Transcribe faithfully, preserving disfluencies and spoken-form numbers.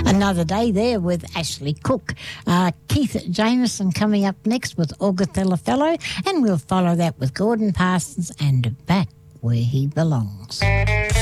Another Day there with Ashley Cook. Uh, Keith Jameson coming up next with August Othello, and we'll follow that with Gordon Parsons and Back Where He Belongs.